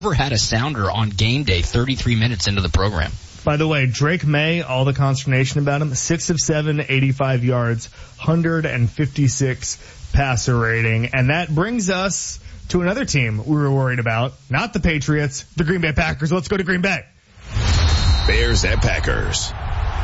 Never had a sounder on game day 33 minutes into the program. By the way, Drake May, all the consternation about him, 6 of 7, 85 yards, 156 passer rating. And that brings us to another team we were worried about. Not the Patriots, the Green Bay Packers. Let's go to Green Bay. Bears at Packers.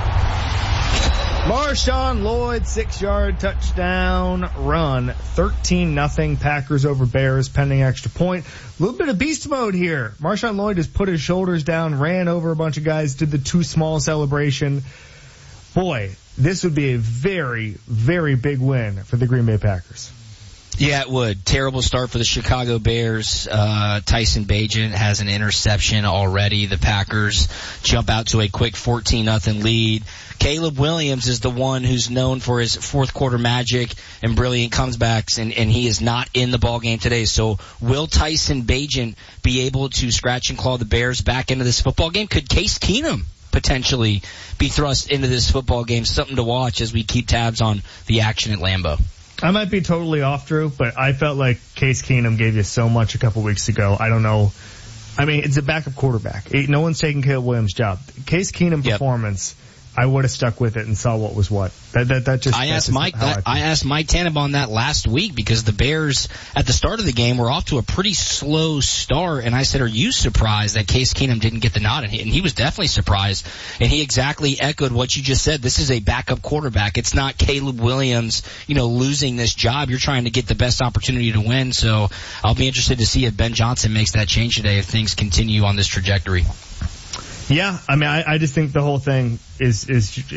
Marshawn Lloyd, 6-yard touchdown run. 13-0 Packers over Bears, pending extra point. A little bit of beast mode here. Marshawn Lloyd just put his shoulders down, ran over a bunch of guys, did the too small celebration. Boy, this would be a very, very big win for the Green Bay Packers. Yeah, it would. Terrible start for the Chicago Bears. Tyson Bagent has an interception already. The Packers jump out to a quick 14-0 lead. Caleb Williams is the one who's known for his fourth quarter magic and brilliant comebacks, and he is not in the ball game today. So will Tyson Bagent be able to scratch and claw the Bears back into this football game? Could Case Keenum potentially be thrust into this football game? Something to watch as we keep tabs on the action at Lambeau. I might be totally off, Drew, but I felt like Case Keenum gave you so much a couple weeks ago. I don't know. I mean, it's a backup quarterback. No one's taking Caleb Williams' job. Case Keenum performance, I would have stuck with it and saw what was what. I asked Mike Tannenbaum that last week because the Bears at the start of the game were off to a pretty slow start, and I said, "Are you surprised that Case Keenum didn't get the nod?" And he was definitely surprised, and he exactly echoed what you just said. This is a backup quarterback. It's not Caleb Williams, losing this job. You're trying to get the best opportunity to win. So I'll be interested to see if Ben Johnson makes that change today if things continue on this trajectory. Yeah, I mean, I just think the whole thing is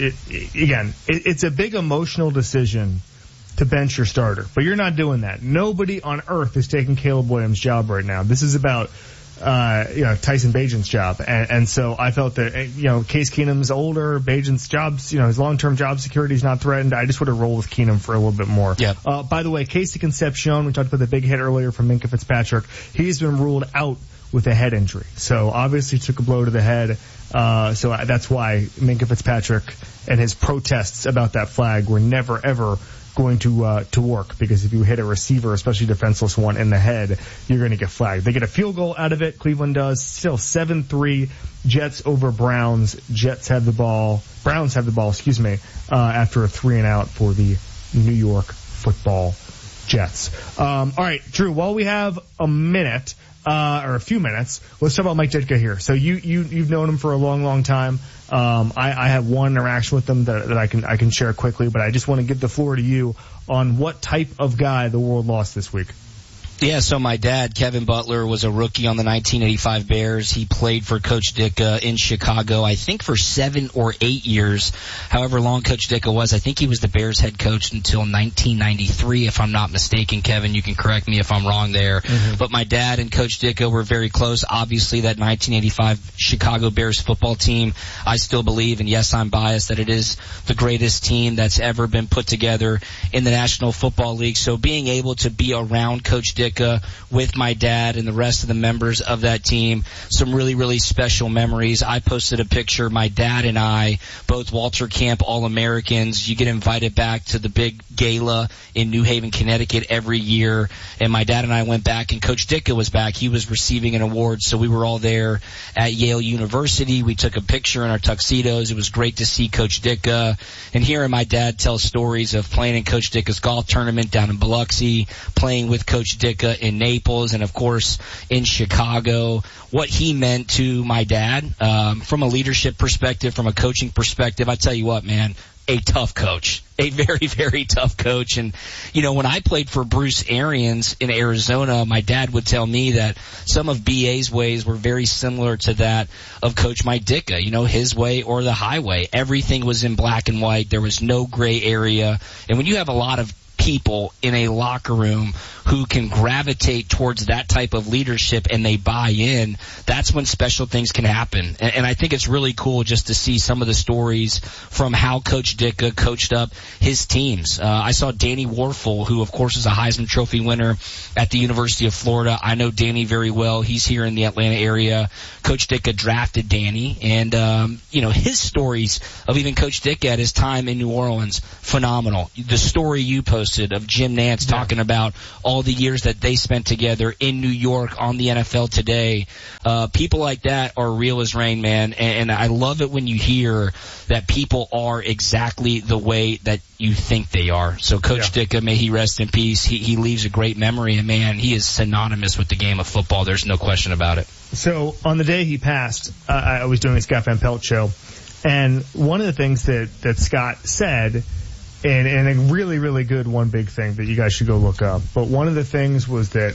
it's a big emotional decision to bench your starter, but you're not doing that. Nobody on earth is taking Caleb Williams' job right now. This is about, Tyson Bagent's job. And so I felt that, Case Keenum's older, Bagent's jobs, his long-term job security is not threatened. I just would have rolled with Keenum for a little bit more. Yeah. By the way, Casey Concepcion, we talked about the big hit earlier from Minkah Fitzpatrick. He's been ruled out with a head injury. So obviously took a blow to the head. So that's why Minkah Fitzpatrick and his protests about that flag were never ever going to work, because if you hit a receiver, especially defenseless one, in the head, you're going to get flagged. They get a field goal out of it. Cleveland does. Still 7-3 Jets over Browns. Browns have the ball, after a 3-and-out for the New York Football Jets. All right, Drew, while we have a minute, or a few minutes, let's talk about Mike Ditka here. So you've known him for a long, long time. I have one interaction with him that I can share quickly, but I just want to give the floor to you on what type of guy the world lost this week. Yeah, so my dad, Kevin Butler, was a rookie on the 1985 Bears. He played for Coach Ditka in Chicago, I think for 7 or 8 years. However long Coach Ditka was, I think he was the Bears head coach until 1993, if I'm not mistaken. Kevin, you can correct me if I'm wrong there. Mm-hmm. But my dad and Coach Ditka were very close. Obviously, that 1985 Chicago Bears football team, I still believe, and yes, I'm biased, that it is the greatest team that's ever been put together in the National Football League. So being able to be around Coach Ditka with my dad and the rest of the members of that team, some really, really special memories. I posted a picture, my dad and I, both Walter Camp All-Americans. You get invited back to the big gala in New Haven, Connecticut every year, and my dad and I went back, and Coach Ditka was back. He was receiving an award, so we were all there at Yale University. We took a picture in our tuxedos. It was great to see Coach Ditka, and hearing my dad tell stories of playing in Coach Ditka's golf tournament down in Biloxi, playing with Coach Ditka in Naples, and of course in Chicago, what he meant to my dad, from a leadership perspective, from a coaching perspective. I tell you what, man, a tough coach, a very, very tough coach. And, when I played for Bruce Arians in Arizona, my dad would tell me that some of BA's ways were very similar to that of Coach Mike Ditka, his way or the highway. Everything was in black and white. There was no gray area. And when you have a lot of people in a locker room who can gravitate towards that type of leadership and they buy in, that's when special things can happen. And I think it's really cool just to see some of the stories from how Coach Ditka coached up his teams. I saw Danny Warfel, who of course is a Heisman Trophy winner at the University of Florida. I know Danny very well. He's here in the Atlanta area. Coach Ditka drafted Danny, and his stories of even Coach Ditka at his time in New Orleans, phenomenal. The story you posted posted of Jim Nantz talking about all the years that they spent together in New York on the NFL Today. People like that are real as rain, man. And I love it when you hear that people are exactly the way that you think they are. So Coach Ditka, may he rest in peace. He leaves a great memory, and man, he is synonymous with the game of football. There's no question about it. So on the day he passed, I was doing a Scott Van Pelt show, and one of the things that Scott said, and a really, really good one big thing that you guys should go look up, but one of the things was that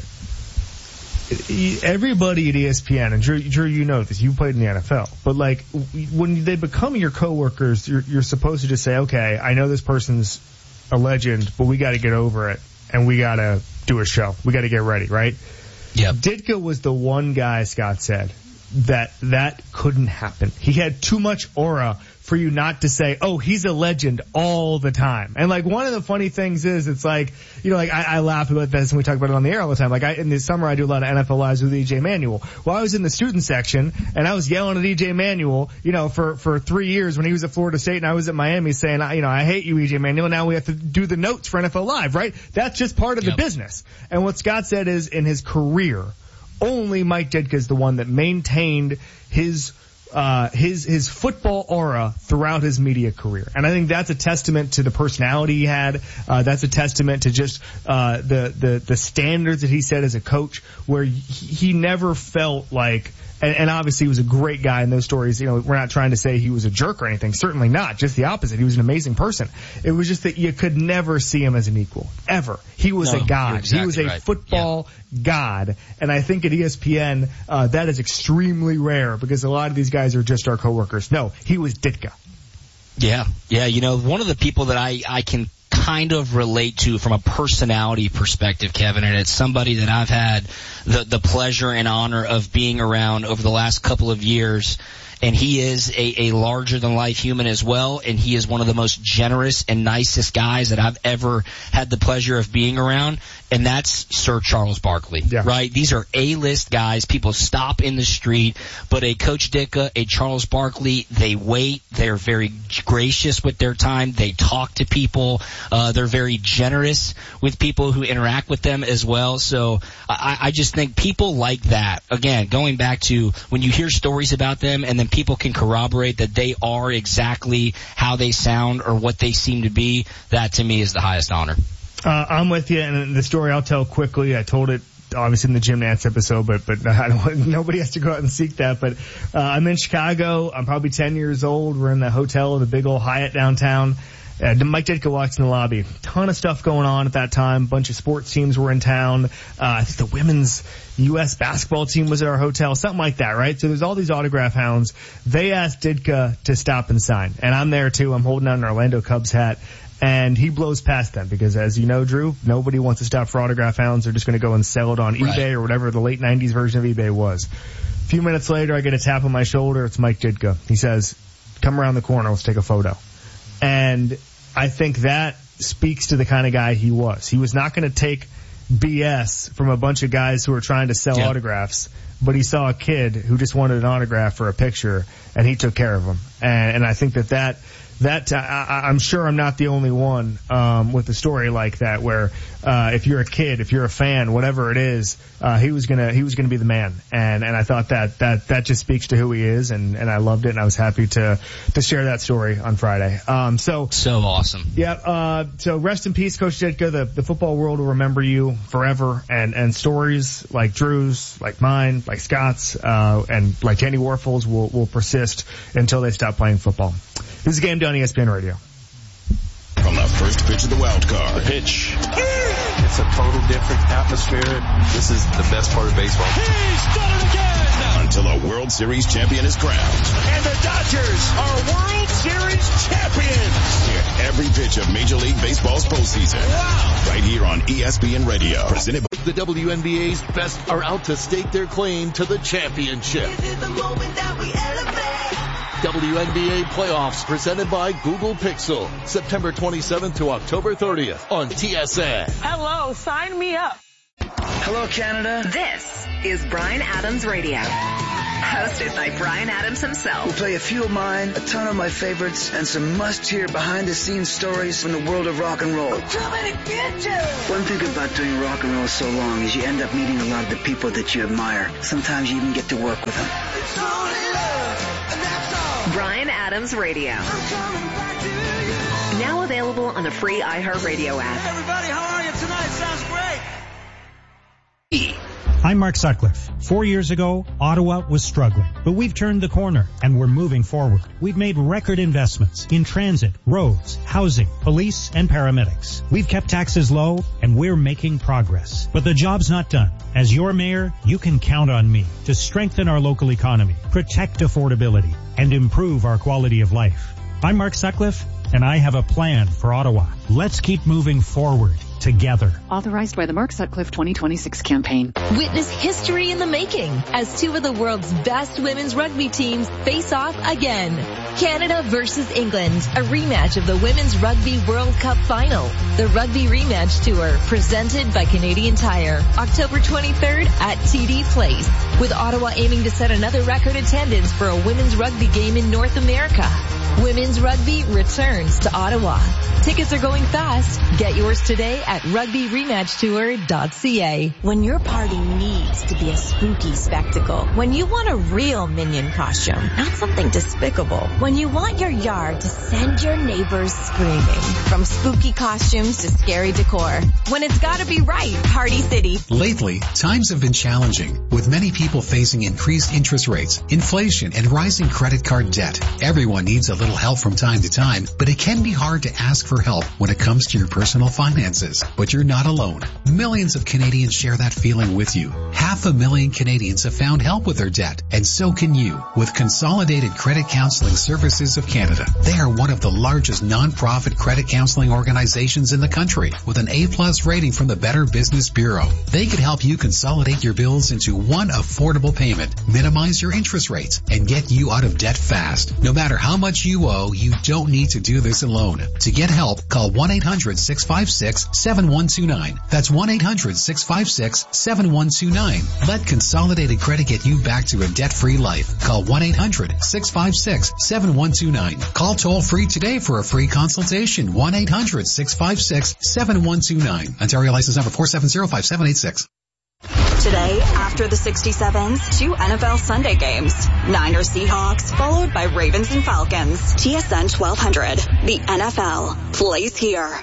everybody at ESPN, and Drew, you know this, you played in the NFL, but like when they become your coworkers, you're supposed to just say, okay, I know this person's a legend, but we got to get over it, and we got to do a show. We got to get ready, right? Yeah. Ditka was the one guy, Scott said, that couldn't happen. He had too much aura for you not to say, oh, he's a legend all the time. And like one of the funny things is, it's like, you know, like I laugh about this and we talk about it on the air all the time. Like in the summer I do a lot of NFL Lives with EJ Manuel. Well, I was in the student section and I was yelling at EJ Manuel, you know, for 3 years when he was at Florida State and I was at Miami saying, you know, I hate you, EJ Manuel. Now we have to do the notes for NFL Live, right? That's just part of the business. And what Scott said is, in his career, only Mike Ditka is the one that maintained his football aura throughout his media career. And I think that's a testament to the personality he had. That's a testament to just, the standards that he set as a coach, where he never felt like, and obviously he was a great guy in those stories. You know, we're not trying to say he was a jerk or anything. Certainly not. Just the opposite. He was an amazing person. It was just that you could never see him as an equal. Ever. He was a god. Exactly, he was a football god. And I think at ESPN, that is extremely rare because a lot of these guys are just our coworkers. No, he was Ditka. Yeah. You know, one of the people that I can kind of relate to from a personality perspective, Kevin, and it's somebody that I've had the pleasure and honor of being around over the last couple of years. And he is a larger-than-life human as well, and he is one of the most generous and nicest guys that I've ever had the pleasure of being around, and that's Sir Charles Barkley, right? These are A-list guys. People stop in the street, but a Coach Ditka, a Charles Barkley, they wait. They're very gracious with their time. They talk to people. They're very generous with people who interact with them as well. So I just think people like that, again, going back to when you hear stories about them and then people can corroborate that they are exactly how they sound or what they seem to be, that to me is the highest honor. I'm with you, and the story I'll tell quickly. I told it obviously in the Jim Nantz episode, but I don't, nobody has to go out and seek that. But I'm in Chicago. I'm probably 10 years old. We're in the hotel, the big old Hyatt downtown. Mike Ditka walks in the lobby. Ton of stuff going on at that time. Bunch of sports teams were in town. I think the women's U.S. basketball team was at our hotel, something like that, right? So there's all these autograph hounds. They asked Ditka to stop and sign. And I'm there too. I'm holding out an Orlando Cubs hat. And he blows past them because, as you know, Drew, nobody wants to stop for autograph hounds. They're just going to go and sell it on eBay or whatever the late 90s version of eBay was. A few minutes later, I get a tap on my shoulder. It's Mike Ditka. He says, come around the corner. Let's take a photo. And I think that speaks to the kind of guy he was. He was not going to take BS from a bunch of guys who were trying to sell autographs, but he saw a kid who just wanted an autograph for a picture, and he took care of him. And I think that I'm sure I'm not the only one with a story like that, where if you're a kid, if you're a fan, whatever it is, he was gonna be the man. And I thought that just speaks to who he is, and I loved it, and I was happy to share that story on Friday. So awesome. Yeah. So rest in peace, Coach Ditka. The football world will remember you forever, and stories like Drew's, like mine, like Scott's, and like Danny Warfel's will persist until they stop playing football. This is Game Day on ESPN Radio. From the first pitch of the wild card. The pitch. It's a total different atmosphere. This is the best part of baseball. He's done it again! Until a World Series champion is crowned. And the Dodgers are World Series champions! Hear every pitch of Major League Baseball's postseason. Wow! Right here on ESPN Radio. Presented by the WNBA's best are out to stake their claim to the championship. This is the moment that we elevate. WNBA playoffs presented by Google Pixel. September 27th to October 30th on TSN. Hello, sign me up. Hello, Canada. This is Bryan Adams Radio. Hosted by Brian Adams himself. We'll play a few of mine, a ton of my favorites, and some must-hear behind-the-scenes stories from the world of rock and roll. I'm coming to get you. One thing about doing rock and roll so long is you end up meeting a lot of the people that you admire. Sometimes you even get to work with them. It's only love, and that's all. Brian Adams Radio. I'm coming back to you. Now available on the free iHeartRadio app. Hey, everybody, how are you tonight? Sounds great. I'm Mark Sutcliffe. 4 years ago, Ottawa was struggling, but we've turned the corner and we're moving forward. We've made record investments in transit, roads, housing, police, and paramedics. We've kept taxes low and we're making progress. But the job's not done. As your mayor, you can count on me to strengthen our local economy, protect affordability, and improve our quality of life. I'm Mark Sutcliffe, and I have a plan for Ottawa. Let's keep moving forward together. Authorized by the Mark Sutcliffe 2026 campaign. Witness history in the making as two of the world's best women's rugby teams face off again. Canada versus England, a rematch of the Women's Rugby World Cup Final. The Rugby Rematch Tour, presented by Canadian Tire. October 23rd at TD Place, with Ottawa aiming to set another record attendance for a women's rugby game in North America. Women's rugby returns to Ottawa. Tickets are going fast. Get yours today at rugbyrematchtour.ca. When your party needs to be a spooky spectacle, when you want a real Minion costume, not something despicable, when you want your yard to send your neighbors screaming, from spooky costumes to scary decor, when it's gotta be right, Party City. Lately, times have been challenging, with many people facing increased interest rates, inflation, and rising credit card debt. Everyone needs a little help from time to time, but it can be hard to ask for help when it comes to your personal finances. But you're not alone. Millions of Canadians share that feeling with you. 500,000 Canadians have found help with their debt, and so can you with Consolidated Credit Counseling Services of Canada. They are one of the largest non-profit credit counseling organizations in the country with an A+ rating from the Better Business Bureau. They could help you consolidate your bills into one affordable payment, minimize your interest rates, and get you out of debt fast. No matter how much you owe, you don't need to do this alone. To get help, call 1-800-656-7129. That's 1-800-656-7129. Let Consolidated Credit get you back to a debt-free life. Call 1-800-656-7129. Call toll-free today for a free consultation. 1-800-656-7129. Ontario license number 4705786. Today, after the 67s, 2 NFL Sunday games. Niners Seahawks, followed by Ravens and Falcons. TSN 1200. The NFL plays here.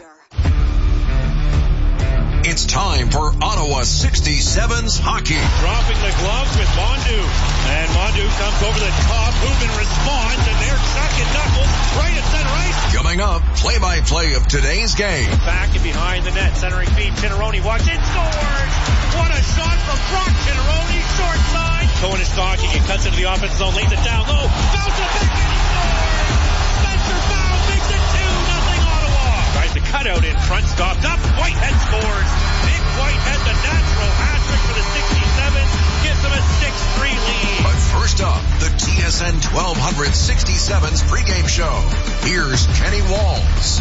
It's time for Ottawa 67's hockey. Dropping the gloves with Mondu. And Mondu comes over the top. Hubin responds, and they're chucking knuckles right at center ice. Coming up, play-by-play of today's game. Back and behind the net. Centering feed. Cinneroni walks in, scores! What a shot from Brock Cinneroni. Short side. Cohen is stalking. He cuts into the offensive zone. Lays it down low. Bounce it back, and he scores! Spencer Fowl makes it 2-0 Ottawa. Tries to cut out in front. Stopped up. Whitehead scores. Nick Whitehead, the natural hat-trick for the 67, gives them a 6-3 lead. But first up, the TSN 1200 67's pregame show. Here's Kenny Walls.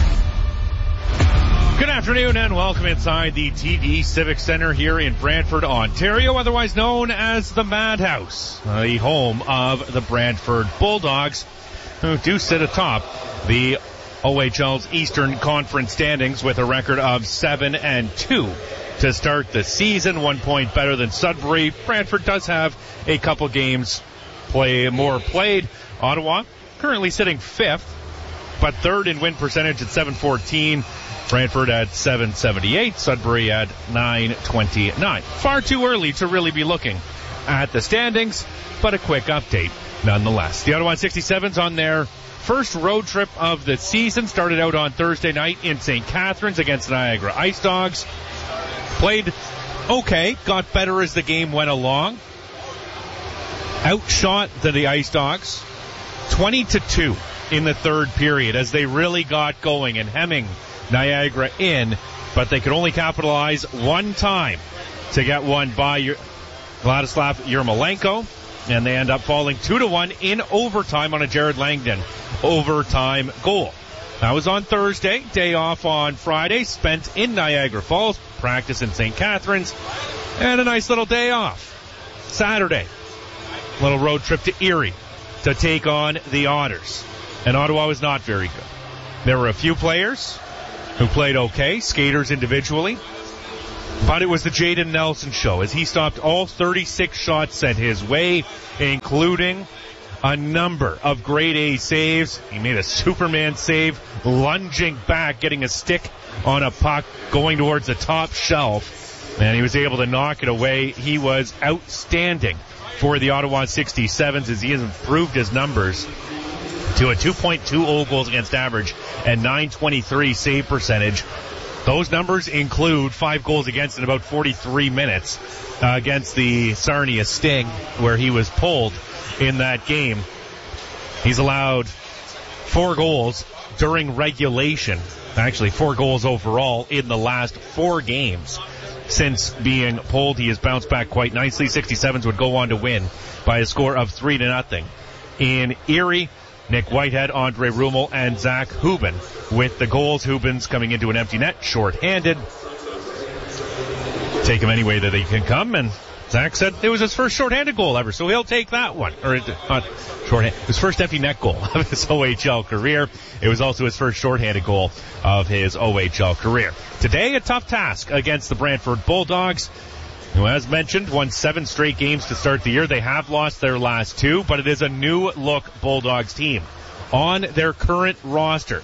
Good afternoon and welcome inside the TD Civic Center here in Brantford, Ontario, otherwise known as the Madhouse, the home of the Brantford Bulldogs, who do sit atop the OHL's Eastern Conference standings with a record of 7-2 to start the season. 1 point better than Sudbury. Brantford does have a couple games more played. Ottawa currently sitting 5th, but 3rd in win percentage at .714. Brantford at .778. Sudbury at .929. Far too early to really be looking at the standings, but a quick update nonetheless. The Ottawa 67s on their first road trip of the season started out on Thursday night in St. Catharines against Niagara Ice Dogs. Played okay, got better as the game went along. Outshot the Ice Dogs 20-2 in the third period as they really got going and hemming Niagara in, but they could only capitalize one time to get one by Vladislav Yermolenko, and they end up falling 2-1 in overtime on a Jared Langdon overtime goal. That was on Thursday, day off on Friday, spent in Niagara Falls, practice in St. Catharines, and a nice little day off Saturday. little road trip to Erie to take on the Otters. And Ottawa was not very good. There were a few players who played okay, skaters individually. But it was the Jaden Nelson show as he stopped all 36 shots sent his way, including a number of grade A saves. He made a Superman save, lunging back, getting a stick on a puck, going towards the top shelf, and he was able to knock it away. He was outstanding for the Ottawa 67s as he has improved his numbers to a 2.20 goals against average and .923 save percentage. Those numbers include 5 goals against in about 43 minutes against the Sarnia Sting, where he was pulled in that game. He's allowed 4 goals during regulation. Actually, 4 goals overall in the last 4 games. Since being pulled, he has bounced back quite nicely. 67s would go on to win by a score of 3-0. In Erie, Nick Whitehead, Andre Rummel, and Zach Hubin with the goals. Hubin's coming into an empty net, shorthanded. Take him any way that he can come, and Zach said it was his first shorthanded goal ever, so he'll take that one. Or not shorthanded, his first empty net goal of his OHL career. It was also his first shorthanded goal of his OHL career. Today, a tough task against the Brantford Bulldogs, who, as mentioned, won 7 straight games to start the year. They have lost their last 2, but it is a new-look Bulldogs team. On their current roster,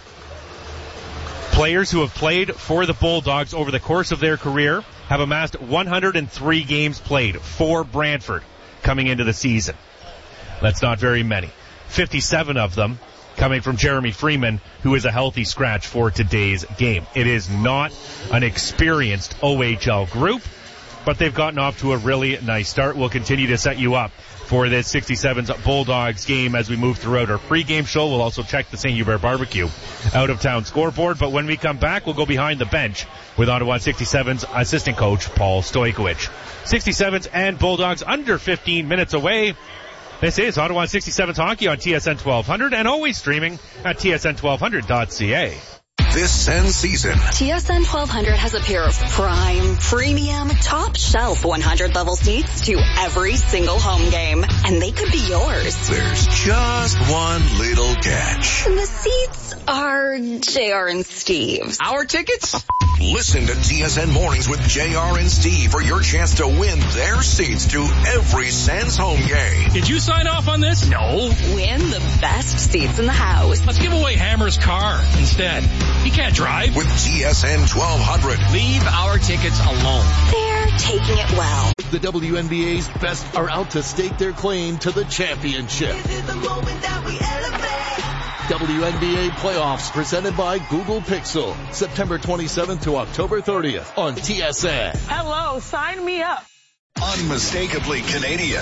players who have played for the Bulldogs over the course of their career have amassed 103 games played for Brantford coming into the season. That's not very many. 57 of them coming from Jeremy Freeman, who is a healthy scratch for today's game. It is not an experienced OHL group, but they've gotten off to a really nice start. We'll continue to set you up for this 67's Bulldogs game as we move throughout our pregame show. We'll also check the St. Hubert Barbecue out-of-town scoreboard. But when we come back, we'll go behind the bench with Ottawa 67's assistant coach Paul Stojkovic. 67's and Bulldogs under 15 minutes away. This is Ottawa 67's hockey on TSN 1200 and always streaming at tsn1200.ca. This end season, TSN 1200 has a pair of prime, premium, top-shelf 100-level seats to every single home game, and they could be yours. There's just one little catch. The seats are JR and Steve. Our tickets? Listen to TSN Mornings with JR and Steve for your chance to win their seats to every Sens home game. Did you sign off on this? No. Win the best seats in the house. Let's give away Hammer's car instead. He can't drive. With TSN 1200. Leave our tickets alone. They're taking it well. The WNBA's best are out to stake their claim to the championship. This is the moment that we elevate. WNBA playoffs presented by Google Pixel. September 27th to October 30th on TSN. Hello, sign me up. Unmistakably Canadian.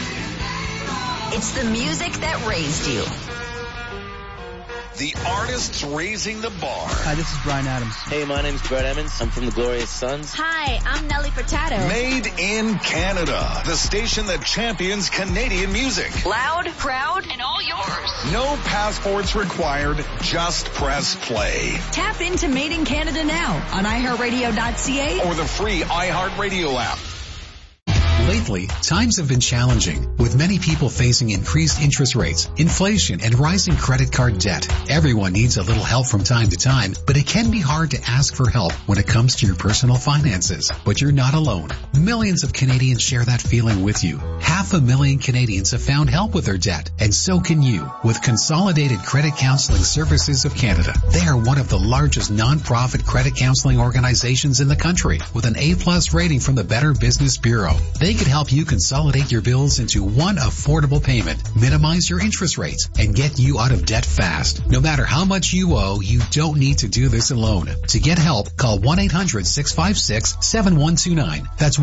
It's the music that raised you. The artists raising the bar. Hi, this is Brian Adams. Hey, my name's Brett Emmons. I'm from the Glorious Sons. Hi, I'm Nelly Furtado. Made in Canada. The station that champions Canadian music. Loud, proud, and all yours. No passports required. Just press play. Tap into Made in Canada now on iHeartRadio.ca or the free iHeartRadio app. Lately, times have been challenging, with many people facing increased interest rates, inflation, and rising credit card debt. Everyone needs a little help from time to time, but it can be hard to ask for help when it comes to your personal finances. But you're not alone. Millions of Canadians share that feeling with you. 500,000 Canadians have found help with their debt, and so can you with Consolidated Credit Counseling Services of Canada. They are one of the largest non-profit credit counseling organizations in the country, with an A+ rating from the Better Business Bureau. They could help you consolidate your bills into one affordable payment, minimize your interest rates, and get you out of debt fast. No matter how much you owe, you don't need to do this alone. To get help, call 1-800-656-7129. That's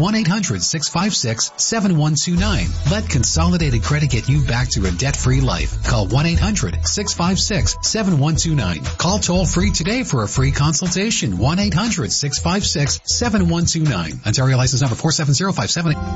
1-800-656-7129. Let Consolidated Credit get you back to a debt-free life. Call 1-800-656-7129. Call toll-free today for a free consultation. 1-800-656-7129. Ontario license number 470578.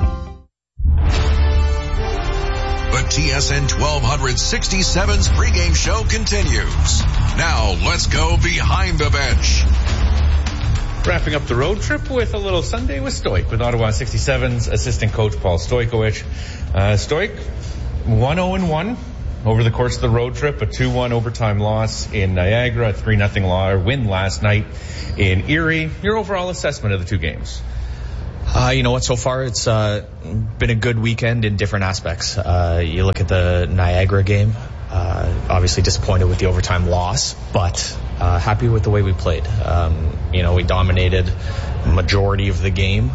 The TSN 1267's pregame show continues. Now let's go behind the bench. Wrapping up the road trip with a little Sunday with Stoik with Ottawa 67's assistant coach Paul Stojkovic. Stoik, 1-0-1 over the course of the road trip, a 2-1 overtime loss in Niagara, a 3-0 win last night in Erie. Your overall assessment of the two games? You know what, so far it's been a good weekend in different aspects. You look at the Niagara game, obviously disappointed with the overtime loss, but happy with the way we played. You know, we dominated majority of the game.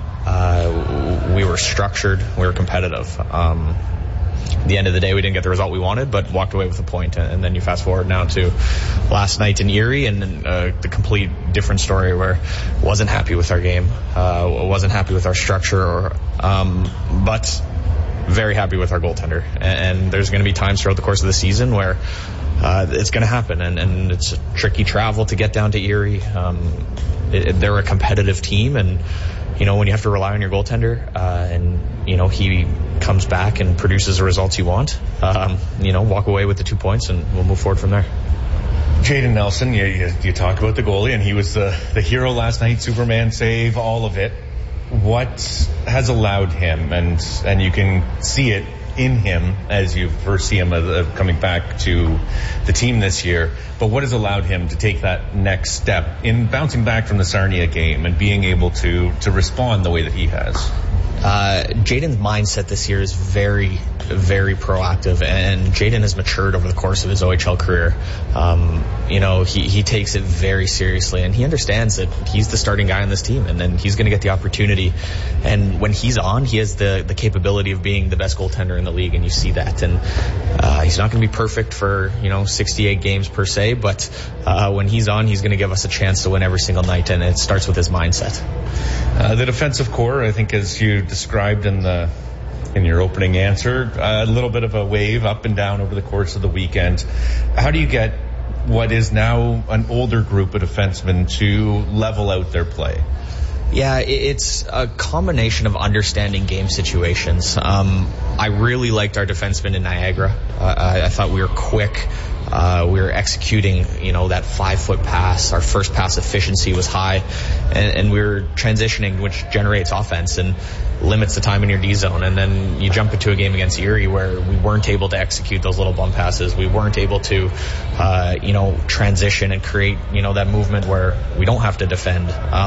We were structured, we were competitive. At the end of the day, we didn't get the result we wanted, but walked away with a point. And then you fast forward now to last night in Erie, and the complete different story where wasn't happy with our game, wasn't happy with our structure, but very happy with our goaltender. And there's going to be times throughout the course of the season where it's going to happen, and it's a tricky travel to get down to Erie. They're a competitive team, and you know, when you have to rely on your goaltender, and, you know, he comes back and produces the results you want, you know, walk away with the 2 points and we'll move forward from there. Jayden Nelson, you talk about the goalie, and he was the hero last night, Superman save, all of it. What has allowed him, and you can see it in him as you first see him coming back to the team this year, but what has allowed him to take that next step in bouncing back from the Sarnia game and being able to respond the way that he has? Jayden's mindset this year is very, very proactive, and Jayden has matured over the course of his OHL career. You know, he takes it very seriously, and he understands that he's the starting guy on this team, and then he's going to get the opportunity. And when he's on, he has the capability of being the best goaltender in the league, and you see that. And he's not going to be perfect for, 68 games per se, but when he's on, he's going to give us a chance to win every single night, and it starts with his mindset. The defensive core, I think, as you described in your opening answer, a little bit of a wave up and down over the course of the weekend. How do you get what is now an older group of defensemen to level out their play? Yeah, it's a combination of understanding game situations. I really liked our defensemen in Niagara. I thought we were quick. We were executing, that 5-foot pass. Our first pass efficiency was high, and we were transitioning, which generates offense and limits the time in your D zone. And then you jump into a game against Erie where we weren't able to execute those little bump passes. We weren't able to, transition and create, that movement where we don't have to defend.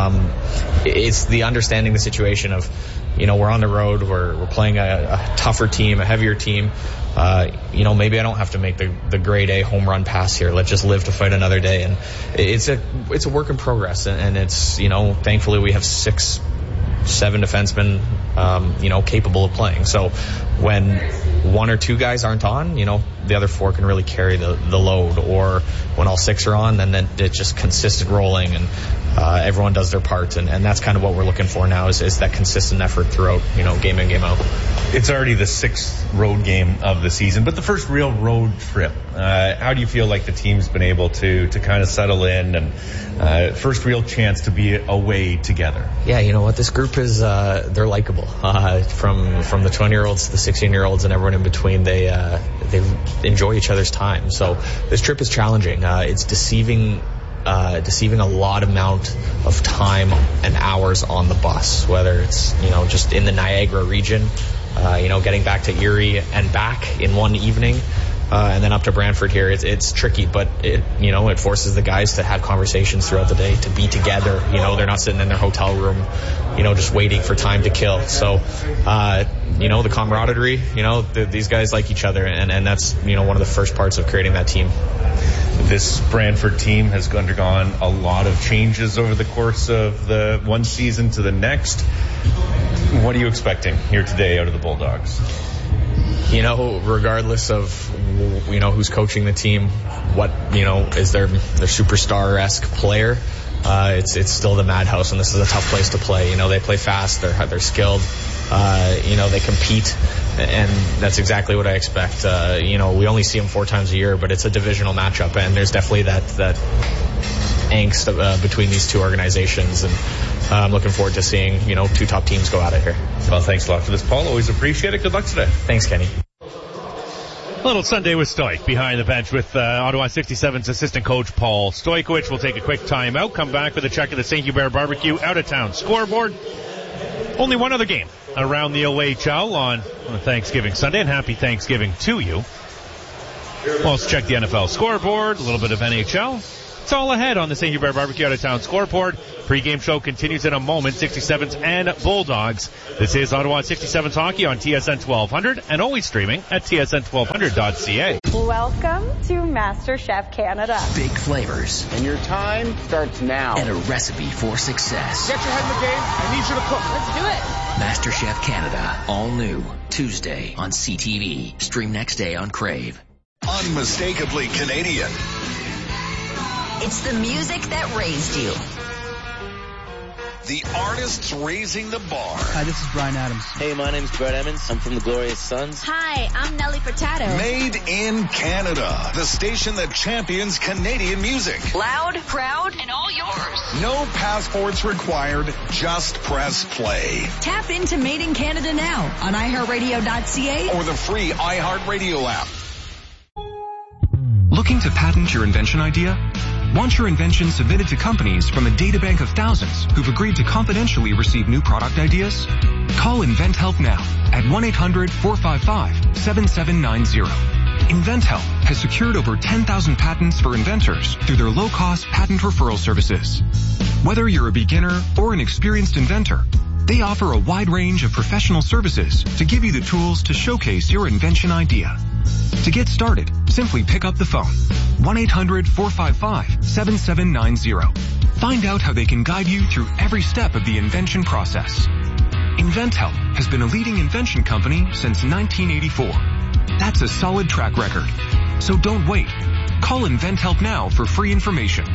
It's the understanding the situation of, we're on the road, we're playing a tougher team, a heavier team. Maybe I don't have to make the grade A home run pass here. Let's just live to fight another day. And it's a work in progress. And it's, thankfully we have 6-7 defensemen, capable of playing. So when one or two guys aren't on, the other 4 can really carry the load. Or when all 6 are on, then it's just consistent rolling, and everyone does their part. And that's kind of what we're looking for now is that consistent effort throughout, game in, game out. It's already the 6th road game of the season, but the first real road trip. How do you feel like the team's been able to kind of settle in and first real chance to be away together? Yeah, you know what? This group is, they're likable. From the 20-year-olds to the 16-year-olds and everyone in between, they enjoy each other's time. So this trip is challenging. It's deceiving a lot amount of time and hours on the bus, whether it's, just in the Niagara region, getting back to Erie and back in one evening, and then up to Brantford here. It's tricky, but it forces the guys to have conversations throughout the day, to be together. They're not sitting in their hotel room, just waiting for time to kill. So, the camaraderie, these guys like each other, and that's, one of the first parts of creating that team. This Brantford team has undergone a lot of changes over the course of the one season to the next. What are you expecting here today out of the Bulldogs? Regardless of, who's coaching the team, what, is their superstar-esque player, it's still the Madhouse, and this is a tough place to play. They play fast, they're skilled, they compete, and that's exactly what I expect. We only see them 4 times a year, but it's a divisional matchup, and there's definitely that angst between these two organizations, and I'm looking forward to seeing, 2 top teams go at it here. Well, thanks a lot for this, Paul. Always appreciate it. Good luck today. Thanks, Kenny. A little Sunday with Stoik behind the bench with Ottawa 67's assistant coach Paul Stojkovic. We'll take a quick time out, come back with a check of the St. Hubert Barbecue out-of-town scoreboard. Only one other game around the OHL on Thanksgiving Sunday, and happy Thanksgiving to you. Well, let's check the NFL scoreboard, a little bit of NHL. It's all ahead on the St. Hubert Barbecue Out of Town scoreboard. Pre-game show continues in a moment. 67s and Bulldogs. This is Ottawa 67s hockey on TSN 1200 and always streaming at tsn1200.ca. Welcome to MasterChef Canada. Big flavors. And your time starts now. And a recipe for success. Get your head in the game. I need you to cook. Let's do it. MasterChef Canada. All new. Tuesday on CTV. Stream next day on Crave. Unmistakably Canadian. It's the music that raised you. The artists raising the bar. Hi, this is Bryan Adams. Hey, my name's Brett Emmons. I'm from the Glorious Sons. Hi, I'm Nelly Furtado. Made in Canada. The station that champions Canadian music. Loud, proud, and all yours. No passports required. Just press play. Tap into Made in Canada now on iHeartRadio.ca or the free iHeartRadio app. Looking to patent your invention idea? Want your invention submitted to companies from a databank of thousands who've agreed to confidentially receive new product ideas? Call InventHelp now at 1-800-455-7790. InventHelp has secured over 10,000 patents for inventors through their low-cost patent referral services. Whether you're a beginner or an experienced inventor, they offer a wide range of professional services to give you the tools to showcase your invention idea. To get started, simply pick up the phone. 1-800-455-7790. Find out how they can guide you through every step of the invention process. InventHelp has been a leading invention company since 1984. That's a solid track record. So don't wait. Call InventHelp now for free information.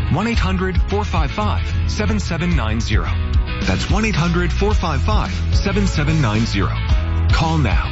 1-800-455-7790. That's 1-800-455-7790. Call now.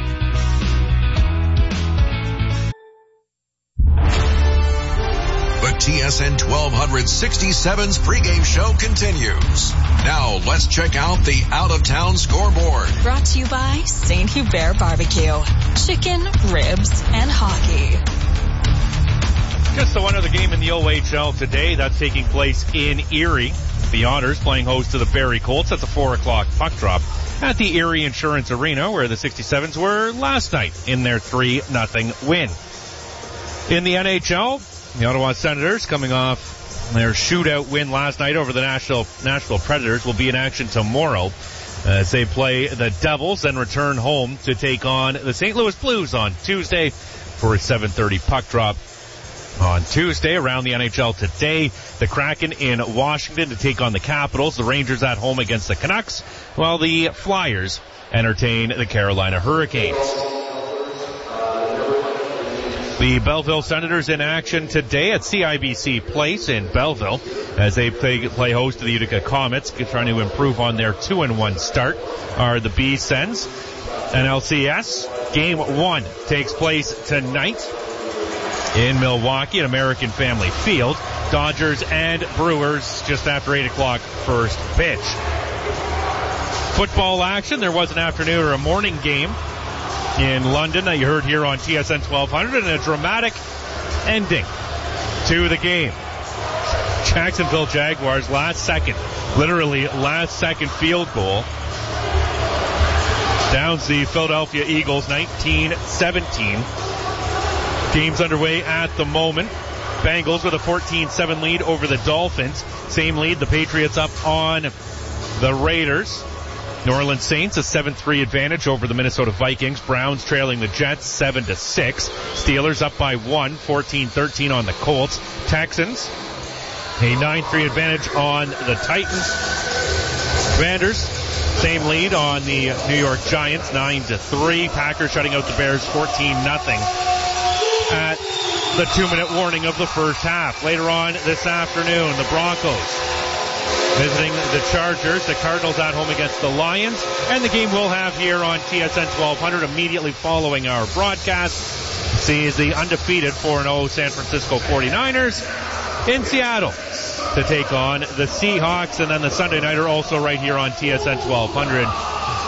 The TSN 1267's pregame show continues. Now let's check out the out-of-town scoreboard. Brought to you by St. Hubert Barbecue. Chicken, ribs, and hockey. Just the one other game in the OHL today. That's taking place in Erie. The Otters playing host to the Barrie Colts. That's a 4 o'clock puck drop at the Erie Insurance Arena, where the 67s were last night in their 3-0 win. In the NHL, the Ottawa Senators, coming off their shootout win last night over the Nashville Predators, will be in action tomorrow as they play the Devils and return home to take on the St. Louis Blues on Tuesday for a 7:30 puck drop. On Tuesday, around the NHL today, the Kraken in Washington to take on the Capitals, the Rangers at home against the Canucks, while the Flyers entertain the Carolina Hurricanes. The Belleville Senators in action today at CIBC Place in Belleville as they play host to the Utica Comets, trying to improve on their 2-1 start are the B-Sens. NLCS, Game 1 takes place tonight in Milwaukee at American Family Field. Dodgers and Brewers just after 8 o'clock first pitch. Football action. There was an afternoon or a morning game in London that you heard here on TSN 1200, and a dramatic ending to the game. Jacksonville Jaguars last second field goal downs the Philadelphia Eagles 19-17. Game's underway at the moment. Bengals with a 14-7 lead over the Dolphins. Same lead, the Patriots up on the Raiders. New Orleans Saints a 7-3 advantage over the Minnesota Vikings. Browns trailing the Jets 7-6. Steelers up by 1, 14-13 on the Colts. Texans a 9-3 advantage on the Titans. Commanders same lead on the New York Giants 9-3. Packers shutting out the Bears 14-0 at the 2-minute warning of the first half. Later on this afternoon, the Broncos visiting the Chargers, the Cardinals at home against the Lions, and the game we'll have here on TSN 1200 immediately following our broadcast sees the undefeated 4-0 San Francisco 49ers in Seattle to take on the Seahawks, and then the Sunday nighter also right here on TSN 1200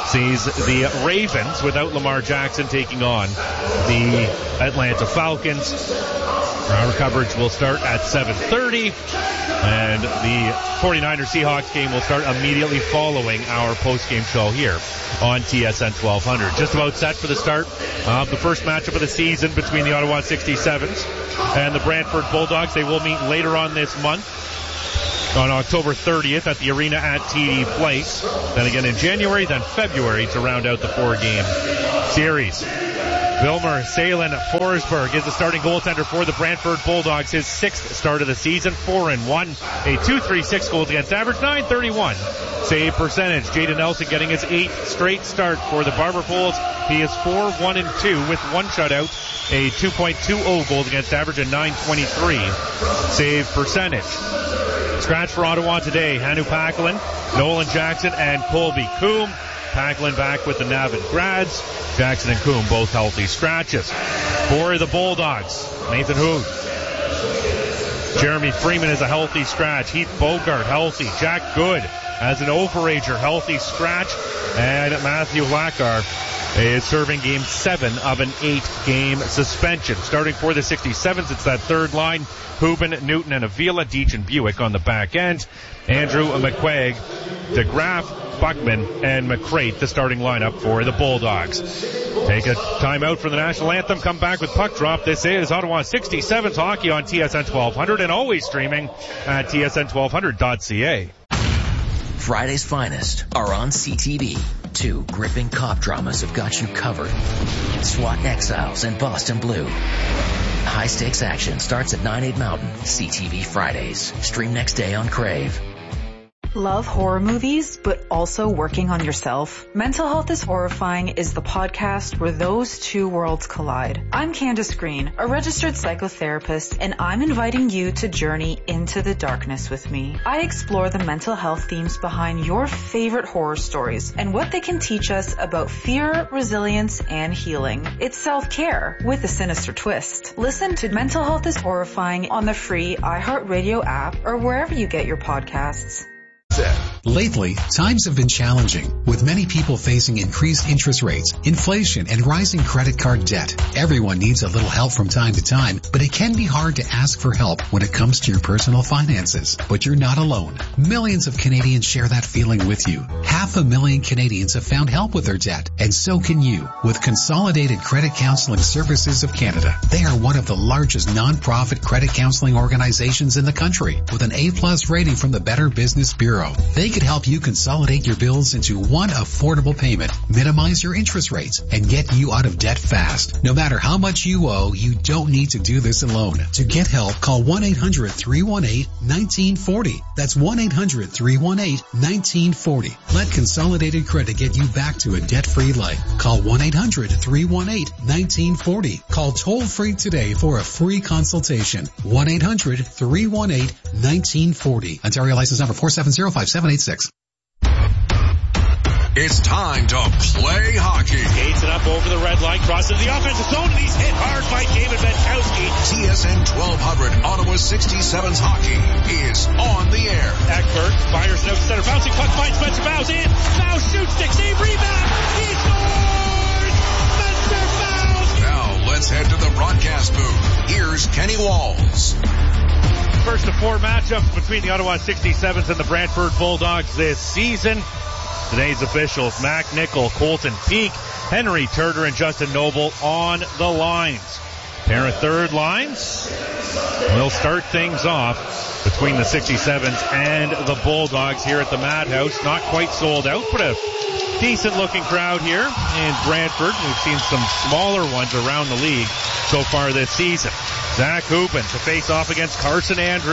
sees the Ravens without Lamar Jackson taking on the Atlanta Falcons. Our coverage will start at 7:30, and the 49ers Seahawks game will start immediately following our post-game show here on TSN 1200. Just about set for the start of the first matchup of the season between the Ottawa 67s and the Brantford Bulldogs. They will meet later on this month on October 30th at the arena at TD Place. Then again in January, then February to round out the 4-game series. Wilmer Salen Forsberg is the starting goaltender for the Brantford Bulldogs. His 6th start of the season, 4-1, a .236 goals against average, .931 save percentage. Jaden Nelson getting his 8th straight start for the Barber Bulls. He is 4-1-2 with 1 shutout, a 2.20 goals against average, and .923 save percentage. Scratch for Ottawa today, Hannu Paqualin, Nolan Jackson, and Colby Coombe. Paqualin back with the Navan Grads. Jackson and Coombe both healthy scratches. For the Bulldogs, Nathan Hood. Jeremy Freeman is a healthy scratch. Heath Bogart healthy. Jack Good as an overager, healthy scratch. And Matthew Lackar is serving game 7 of an 8-game suspension. Starting for the 67s, it's that third line. Hubin, Newton, and Avila. Deitch and Buick on the back end. Andrew McQuaig, DeGraff, Buckman, and McCrate, the starting lineup for the Bulldogs. Take a timeout for the national anthem. Come back with Puck Drop. This is Ottawa 67's hockey on TSN 1200 and always streaming at tsn1200.ca. Friday's finest are on CTV. 2 gripping cop dramas have got you covered. SWAT Exiles and Boston Blue. High-stakes action starts at 9/8 Mountain. CTV Fridays. Stream next day on Crave. Love horror movies, but also working on yourself? Mental Health is Horrifying is the podcast where those two worlds collide. I'm Candace Green, a registered psychotherapist, and I'm inviting you to journey into the darkness with me. I explore the mental health themes behind your favorite horror stories and what they can teach us about fear, resilience, and healing. It's self-care with a sinister twist. Listen to Mental Health is Horrifying on the free iHeartRadio app or wherever you get your podcasts. Lately, times have been challenging, with many people facing increased interest rates, inflation, and rising credit card debt. Everyone needs a little help from time to time, but it can be hard to ask for help when it comes to your personal finances. But you're not alone. Millions of Canadians share that feeling with you. 500,000 Canadians have found help with their debt, and so can you, with Consolidated Credit Counseling Services of Canada. They are one of the largest non-profit credit counseling organizations in the country, with an A+ rating from the Better Business Bureau. They could help you consolidate your bills into one affordable payment, minimize your interest rates, and get you out of debt fast. No matter how much you owe, you don't need to do this alone. To get help, call 1-800-318-1940. That's 1-800-318-1940. Let Consolidated Credit get you back to a debt-free life. Call 1-800-318-1940. Call toll-free today for a free consultation. 1-800-318-1940. Ontario license number 4705786. It's time to play hockey. Gates it up over the red line, crosses the offensive zone, and he's hit hard by David Benkowski. TSN 1200 Ottawa 67's hockey is on the air. Eckberg fires no center, bouncing puck finds Spencer Bowes in. Bowes shoots, stick save, rebound. He scores! Spencer Bowes! Now let's head to the broadcast booth. Here's Kenny Walls. First of 4 matchups between the Ottawa 67s and the Brantford Bulldogs this season. Today's officials, Mac Nichol, Colton Peake, Henry Turner, and Justin Noble on the lines. Pair of third lines will start things off between the 67s and the Bulldogs here at the Madhouse. Not quite sold out, but a decent-looking crowd here in Brantford. We've seen some smaller ones around the league so far this season. Zach Hubin to face off against Carson Andrew.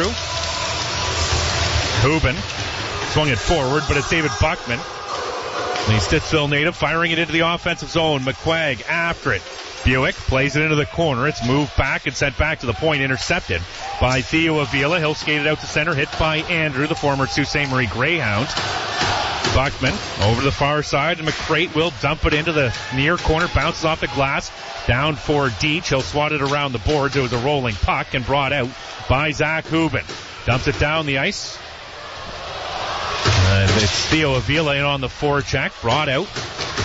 Hubin swung it forward, but it's David Buckman, the Stittsville native, firing it into the offensive zone. McQuaig after it. Buick plays it into the corner. It's moved back and sent back to the point, intercepted by Theo Avila. He'll skate it out to center, hit by Andrew, the former Sault Ste. Marie Greyhound. Buckman over to the far side, and McCrate will dump it into the near corner, bounces off the glass, down for Deitch. He'll swat it around the boards. It was a rolling puck and brought out by Zach Hubin. Dumps it down the ice. And it's Theo Avila in on the forecheck, brought out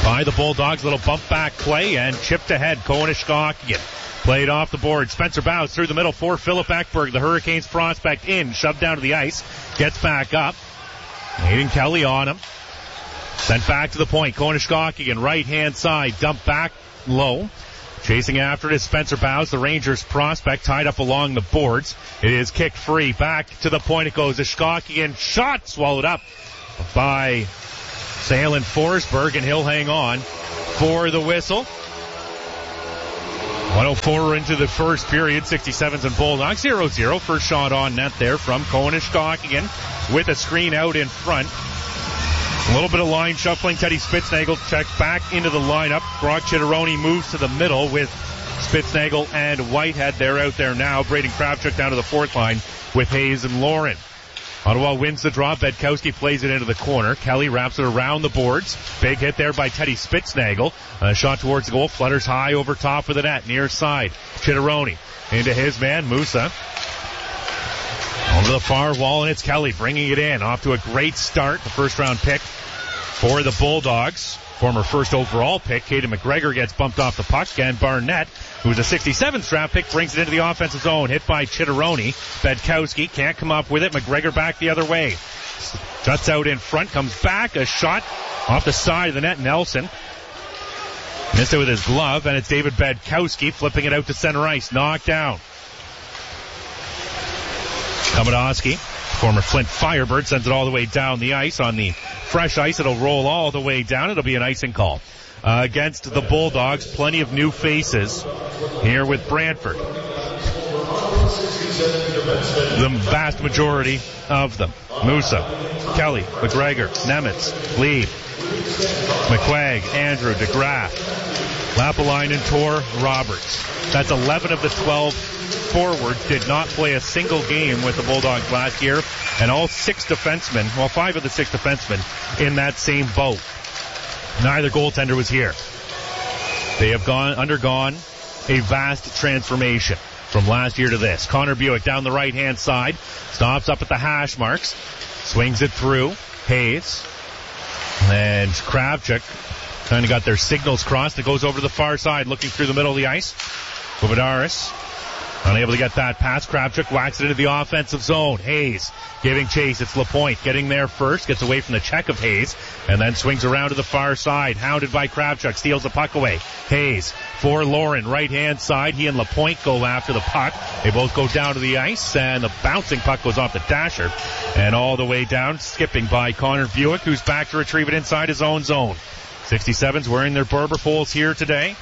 by the Bulldogs. Little bump back play and chipped ahead. Konishkakian played off the board. Spencer Bowes through the middle for Philip Ekberg. The Hurricanes prospect in, shoved down to the ice, gets back up. Aiden Kelly on him. Sent back to the point. Konishkakian right hand side, dump back low. Chasing after it is Spencer Bowes, the Rangers prospect, tied up along the boards. It is kicked free. Back to the point it goes. Ishkakian shot swallowed up by Salen Forsberg, and he'll hang on for the whistle. 104 into the first period. 67s and Bulldogs 0-0. First shot on net there from Konishkakian with a screen out in front. A little bit of line shuffling. Teddy Spitznagel checks back into the lineup. Brock Chitteroni moves to the middle with Spitznagel and Whitehead. They're out there now. Braden Kravchuk down to the fourth line with Hayes and Lauren. Ottawa wins the draw. Bedkowski plays it into the corner. Kelly wraps it around the boards. Big hit there by Teddy Spitznagel. A shot towards the goal. Flutters high over top of the net. Near side. Chitteroni into his man, Musa. Over the far wall, and it's Kelly bringing it in. Off to a great start. The first round pick for the Bulldogs. Former first overall pick, Caden McGregor, gets bumped off the puck. And Barnett, who's a 67th draft pick, brings it into the offensive zone. Hit by Chitteroni. Bedkowski can't come up with it. McGregor back the other way. Juts out in front, comes back. A shot off the side of the net. Nelson missed it with his glove, and it's David Bedkowski flipping it out to center ice. Knocked down. Komodowski, former Flint Firebird, sends it all the way down the ice. On the fresh ice, it'll roll all the way down. It'll be an icing call against the Bulldogs. Plenty of new faces here with Brantford. The vast majority of them. Musa, Kelly, McGregor, Nemitz, Lee, McQuaig, Andrew, DeGraff, Lapalainen, Tor, Roberts. That's 11 of the 12 forwards did not play a single game with the Bulldogs last year, and all 6 defensemen, well, 5 of the 6 defensemen in that same boat. Neither goaltender was here. They have undergone a vast transformation from last year to this. Connor Buick down the right-hand side, stops up at the hash marks, swings it through. Hayes and Kravchuk kind of got their signals crossed. It goes over to the far side, looking through the middle of the ice. Buvadaris unable to get that pass. Kravchuk whacks it into the offensive zone. Hayes giving chase. It's Lapointe getting there first. Gets away from the check of Hayes. And then swings around to the far side. Hounded by Kravchuk. Steals the puck away. Hayes for Lauren. Right hand side. He and Lapointe go after the puck. They both go down to the ice. And the bouncing puck goes off the dasher. And all the way down. Skipping by Connor Buick, who's back to retrieve it inside his own zone. 67s wearing their Berber folds here today.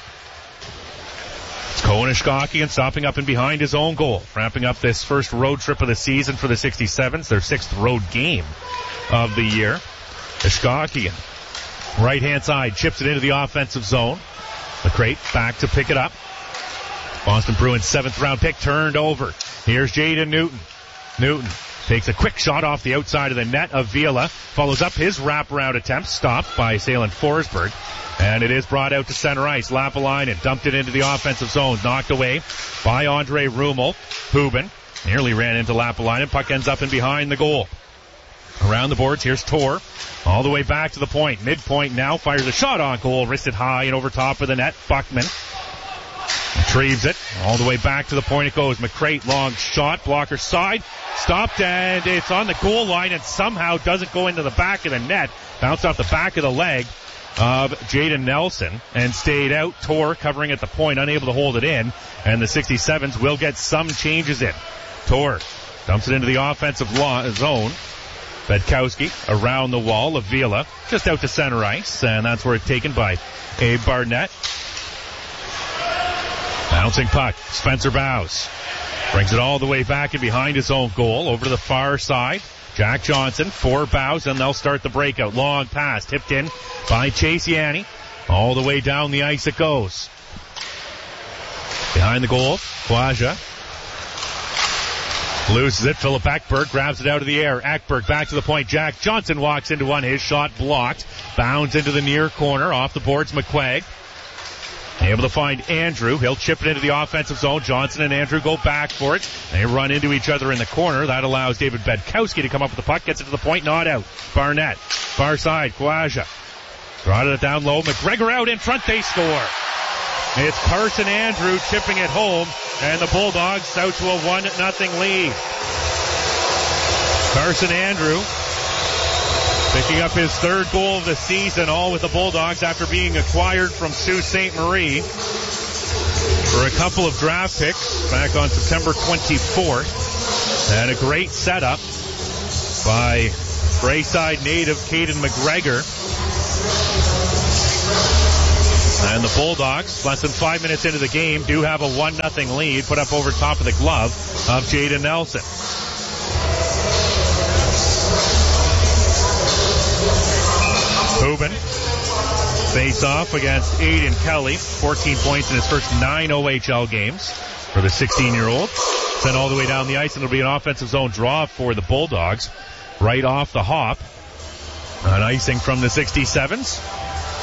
Konishkakian stopping up and behind his own goal. Wrapping up this first road trip of the season for the 67s. Their 6th road game of the year. Ishkakian, right hand side, chips it into the offensive zone. McCrate back to pick it up. Boston Bruins 7th round pick turned over. Here's Jaden Newton. Newton takes a quick shot off the outside of the net. Avila follows up his wraparound attempt, stopped by Salen Forsberg. And it is brought out to center ice. Lapalainen dumped it into the offensive zone. Knocked away by Andre Rummel. Hubin nearly ran into Lapalainen. Puck ends up in behind the goal. Around the boards, here's Tor. All the way back to the point. Midpoint now. Fires a shot on goal. Wristed high and over top of the net. Buckman retrieves it. All the way back to the point it goes. McCrate, long shot. Blocker side. Stopped, and it's on the goal line and somehow doesn't go into the back of the net. Bounced off the back of the leg of Jaden Nelson and stayed out. Tor covering at the point, unable to hold it in, and the 67s will get some changes in. Tor dumps it into the offensive zone. Bedkowski around the wall. Avila just out to center ice, and that's where it's taken by Abe Barnett. Bouncing puck. Spencer Bowes brings it all the way back and behind his own goal over to the far side. Jack Johnson for Bowes, and they'll start the breakout. Long pass tipped in by Chase Yanni. All the way down the ice it goes. Behind the goal, Kwaja loses it. Philip Ekberg grabs it out of the air. Ekberg back to the point. Jack Johnson walks into one. His shot blocked. Bounds into the near corner. Off the boards, McQuaig. Able to find Andrew. He'll chip it into the offensive zone. Johnson and Andrew go back for it. They run into each other in the corner. That allows David Bedkowski to come up with the puck. Gets it to the point. Not out. Barnett. Far side. Kwaja. Brought it down low. McGregor out in front. They score. It's Carson Andrew chipping it home, and the Bulldogs out to a 1-0 lead. Carson Andrew picking up his third goal of the season, all with the Bulldogs after being acquired from Sault Ste. Marie for a couple of draft picks back on September 24th. And a great setup by Braeside native Caden McGregor. And the Bulldogs, less than 5 minutes into the game, do have a 1-0 lead, put up over top of the glove of Jaden Nelson. Hubin face off against Aiden Kelly. 14 points in his first 9 OHL games for the 16-year-old. Sent all the way down the ice, and it'll be an offensive zone draw for the Bulldogs right off the hop. An icing from the 67s.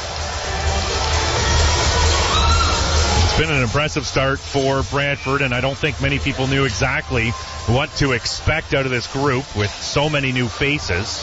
It's been an impressive start for Brantford, and I don't think many people knew exactly what to expect out of this group with so many new faces.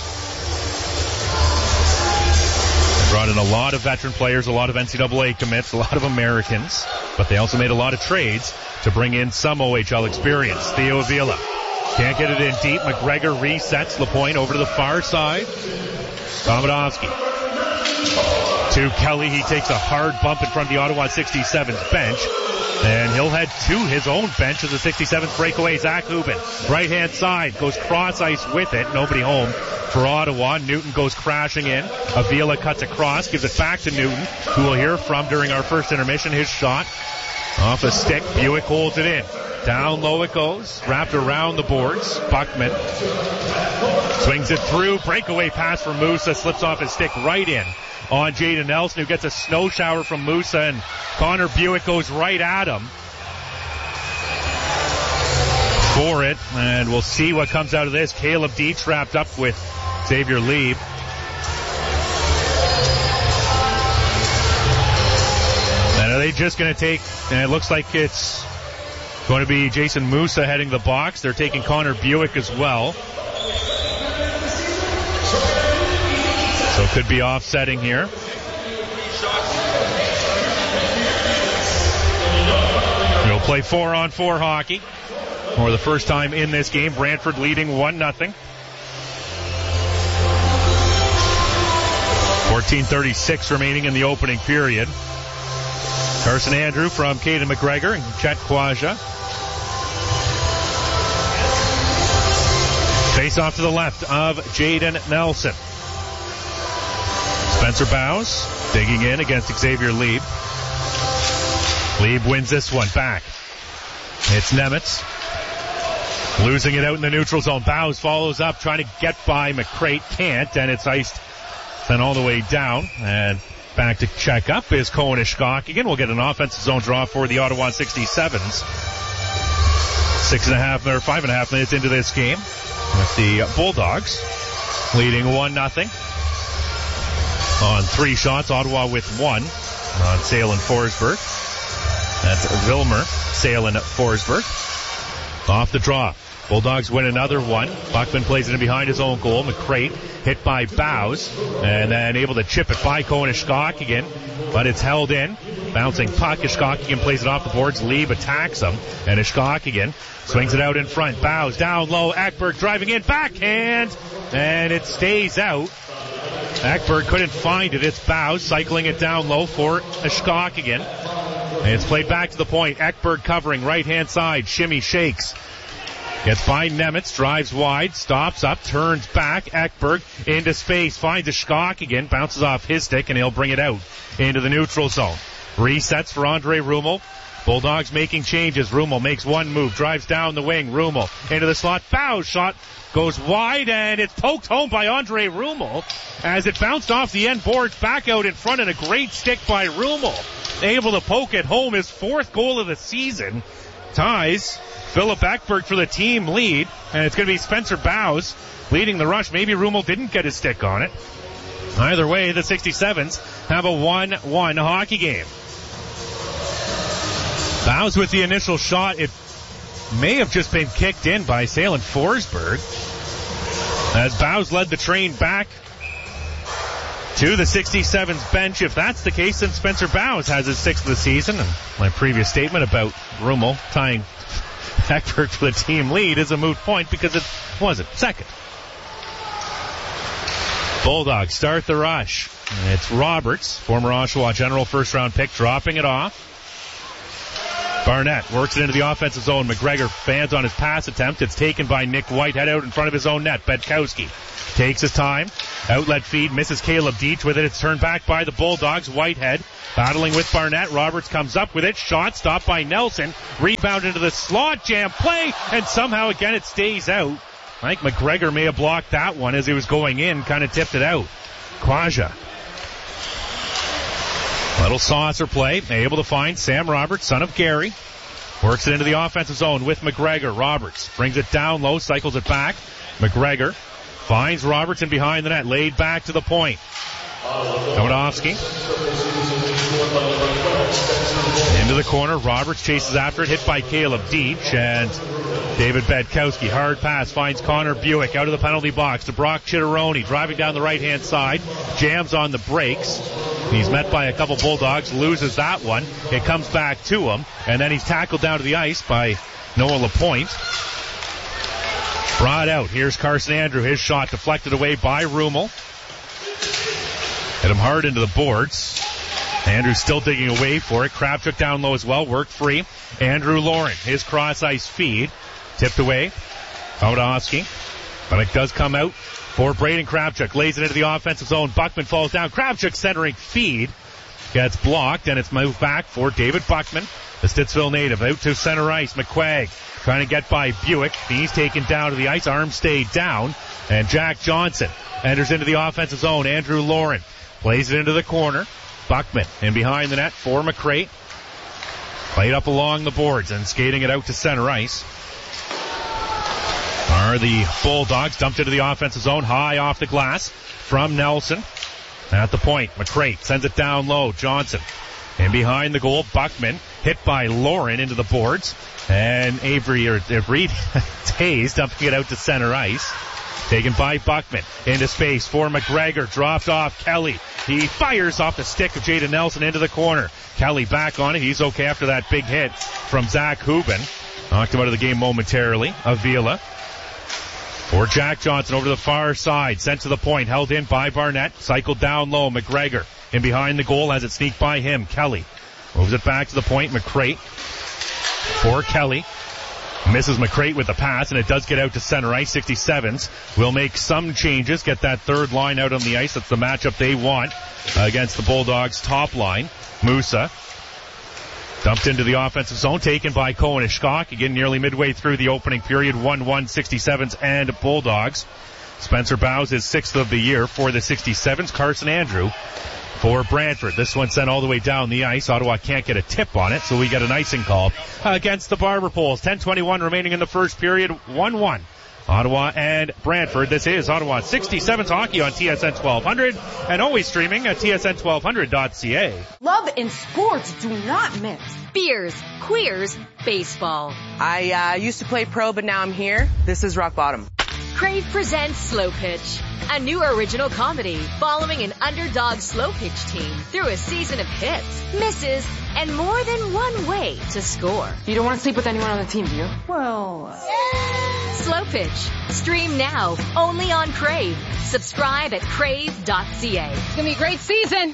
They brought in a lot of veteran players, a lot of NCAA commits, a lot of Americans, but they also made a lot of trades to bring in some OHL experience. Theo Avila can't get it in deep. McGregor resets LaPointe over to the far side. Tomadovsky to Kelly. He takes a hard bump in front of the Ottawa 67's bench, and he'll head to his own bench as the 67th breakaway. Zach Hubin, right-hand side, goes cross-ice with it. Nobody home for Ottawa. Newton goes crashing in. Avila cuts across, gives it back to Newton, who we'll hear from during our first intermission. His shot off a stick. Buick holds it in. Down low it goes. Wrapped around the boards. Buckman swings it through. Breakaway pass for Musa. Slips off his stick right in on Jaden Nelson, who gets a snow shower from Musa, and Connor Buick goes right at him for it. And we'll see what comes out of this. Caleb Dietz wrapped up with Xavier Lieb. And are they just going to take, and it looks like it's going to be Jason Musa heading the box. They're taking Connor Buick as well. So it could be offsetting here. We'll play 4-on-4 hockey for the first time in this game. Brantford leading 1-0. 14:36 remaining in the opening period. Carson Andrew from Caden McGregor and Chet Quaja. Face off to the left of Jaden Nelson. Spencer Bowes digging in against Xavier Lieb. Lieb wins this one back. It's Nemitz losing it out in the neutral zone. Bowes follows up, trying to get by McCrate. Can't, and it's iced then all the way down. And back to check up is Cohen Ishkok. Again, we'll get an offensive zone draw for the Ottawa 67s. 5.5 minutes into this game with the Bulldogs leading 1-0. On 3 shots, Ottawa with 1 on Sale and Forsberg. That's Vilmer, Sale and Forsberg. Off the draw. Bulldogs win another one. Buckman plays it in behind his own goal. McCrate hit by Bowes, and then able to chip it by Cohen Ishkok again, but it's held in. Bouncing puck. Ishkok again plays it off the boards. Lieb attacks him, and Ishkok again swings it out in front. Bowes down low. Ekberg driving in. Backhand, and it stays out. Ekberg couldn't find it. It's Bowes cycling it down low for Ishkok again. And it's played back to the point. Ekberg covering right-hand side. Shimmy shakes. Gets by Nemitz. Drives wide. Stops up. Turns back. Ekberg into space. Finds Ishkok again. Bounces off his stick, and he'll bring it out into the neutral zone. Resets for Andre Rummel. Bulldogs making changes. Rummel makes one move. Drives down the wing. Rummel into the slot. Bowes shot goes wide, and it's poked home by Andre Rummel as it bounced off the end boards back out in front, and a great stick by Rummel. Able to poke it home, his 4th goal of the season. Ties Philip Ekberg for the team lead, and it's going to be Spencer Bowes leading the rush. Maybe Rummel didn't get his stick on it. Either way, the 67s have a 1-1 hockey game. Bowes with the initial shot. It may have just been kicked in by Salen Forsberg as Bowes led the train back to the 67's bench. If that's the case, then Spencer Bowes has his 6th of the season. And my previous statement about Rummel tying Ekberg for the team lead is a moot point because it wasn't. Second. Bulldogs start the rush. It's Roberts, former Oshawa General first-round pick, dropping it off. Barnett works it into the offensive zone. McGregor fans on his pass attempt. It's taken by Nick Whitehead out in front of his own net. Bedkowski takes his time. Outlet feed, misses Caleb Deitch with it. It's turned back by the Bulldogs. Whitehead battling with Barnett. Roberts comes up with it. Shot stopped by Nelson. Rebound into the slot. Jam play. And somehow again it stays out. I think McGregor may have blocked that one as he was going in. Kind of tipped it out. Quaja. Little saucer play. Able to find Sam Roberts, son of Gary. Works it into the offensive zone with McGregor. Roberts brings it down low, cycles it back. McGregor finds Robertson behind the net. Laid back to the point. Kownowski. Into the corner. Roberts chases after it. Hit by Caleb Deitch. And David Bedkowski. Hard pass. Finds Connor Buick out of the penalty box to Brock Chitteroni. Driving down the right-hand side. Jams on the brakes. He's met by a couple Bulldogs. Loses that one. It comes back to him. And then he's tackled down to the ice by Noah LaPointe. Brought out. Here's Carson Andrew. His shot deflected away by Rummel. Hit him hard into the boards. Andrew's still digging away for it. Kravchuk down low as well. Worked free. Andrew Lauren. His cross-ice feed. Tipped away. Kownowski. But it does come out for Braden Kravchuk. Lays it into the offensive zone. Buckman falls down. Kravchuk centering feed. Gets blocked, and it's moved back for David Buckman, the Stittsville native. Out to center ice. McQuaig trying to get by Buick. He's taken down to the ice. Arms stayed down. And Jack Johnson enters into the offensive zone. Andrew Lauren plays it into the corner. Buckman in behind the net for McCray. Played up along the boards and skating it out to center ice are the Bulldogs. Dumped into the offensive zone. High off the glass from Nelson. At the point, McCray sends it down low. Johnson in behind the goal. Buckman hit by Lauren into the boards. And Reed Tays dumping it out to center ice. Taken by Buckman. Into space for McGregor. Dropped off Kelly. He fires off the stick of Jaden Nelson into the corner. Kelly back on it. He's okay after that big hit from Zach Hubin. Knocked him out of the game momentarily. Avila. For Jack Johnson over to the far side. Sent to the point. Held in by Barnett. Cycled down low. McGregor in behind the goal as it sneaked by him. Kelly moves it back to the point. McCray for Kelly. Misses McCray with the pass, and it does get out to center ice. 67s will make some changes, get that third line out on the ice. That's the matchup they want against the Bulldogs' top line. Musa dumped into the offensive zone, taken by Cohen Ishkok. Again, nearly midway through the opening period. 1-1, 67s and Bulldogs. Spencer Bowes is 6th of the year for the 67s. Carson Andrew for Brantford. This one sent all the way down the ice. Ottawa can't get a tip on it, so we get an icing call against the Barber Poles. 10:21 remaining in the first period. 1-1. Ottawa and Brantford. This is Ottawa 67s hockey on TSN 1200 and always streaming at tsn1200.ca. Love and sports do not mix. Beers, queers, baseball. I used to play pro, but now I'm here. This is rock bottom. Crave presents Slow Pitch, a new original comedy following an underdog slow pitch team through a season of hits, misses, and more than one way to score. You don't want to sleep with anyone on the team, do you? Well, Slow Pitch. Stream now, only on Crave. Subscribe at crave.ca. It's going to be a great season.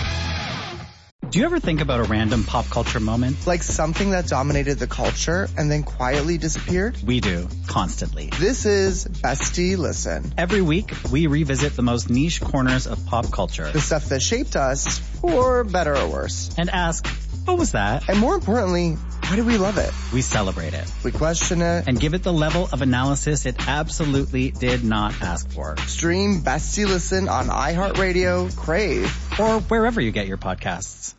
Do you ever think about a random pop culture moment? Like something that dominated the culture and then quietly disappeared? We do, constantly. This is Bestie Listen. Every week, we revisit the most niche corners of pop culture. The stuff that shaped us, for better or worse. And ask, what was that? And more importantly, why do we love it? We celebrate it. We question it. And give it the level of analysis it absolutely did not ask for. Stream Bestie Listen on iHeartRadio, Crave, or wherever you get your podcasts.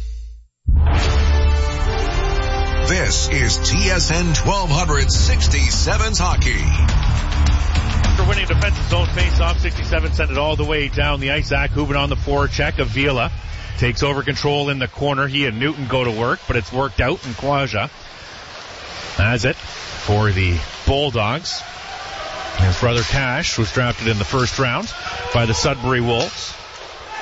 This is TSN 1200 67s hockey. After winning defensive zone face-off, 67 sent it all the way down the ice. Zach Hubin on the forecheck. Avila takes over control in the corner. He and Newton go to work, but it's worked out, and Quaja has it for the Bulldogs. His brother Cash was drafted in the first round by the Sudbury Wolves.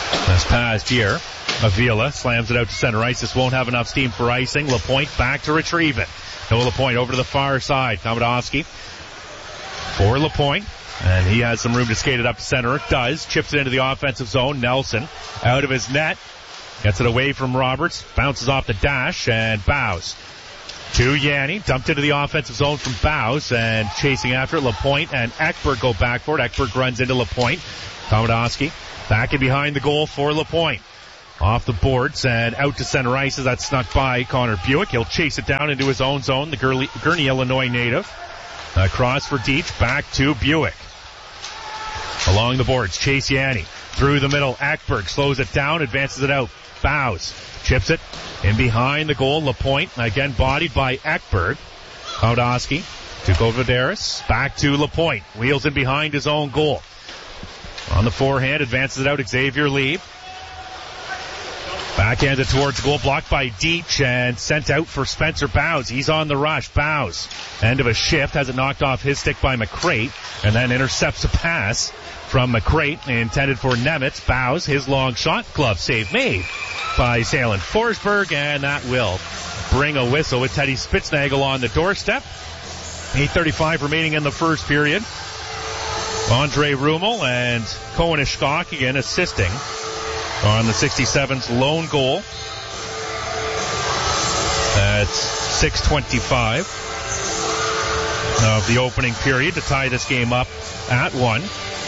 This past year, Avila slams it out to center ice. This won't have enough steam for icing. LaPointe back to retrieve it. No LaPointe over to the far side. Komodowski for LaPointe. And he has some room to skate it up to center. It does. Chips it into the offensive zone. Nelson out of his net. Gets it away from Roberts. Bounces off the dash and bows. To Yanni. Dumped into the offensive zone from Bows. And chasing after it. LaPointe and Ekberg go back for it. Ekberg runs into LaPointe. Komodowski back in behind the goal for LaPointe. Off the boards and out to center ice as that snuck by Connor Buick. He'll chase it down into his own zone. The Gurney, Illinois native. Across for Deitch. Back to Buick. Along the boards, Chase Yanni. Through the middle, Ekberg slows it down, advances it out. Bows. Chips it in behind the goal. LaPointe, again bodied by Ekberg. Komodowski to Govidaris. Back to LaPointe. Wheels in behind his own goal. On the forehand, advances it out. Xavier Lieb. Backhands it towards goal, blocked by Deitch and sent out for Spencer Bows. He's on the rush. Bows, end of a shift, has it knocked off his stick by McCrate, and then intercepts a pass from McCrate intended for Nemitz. Bows, his long shot, glove save made by Salen Forsberg, and that will bring a whistle with Teddy Spitznagel on the doorstep. 8:35 remaining in the first period. Andre Rummel and Cohen Ishkok again assisting on the 67's lone goal. That's 6:25 of the opening period to tie this game up at 1.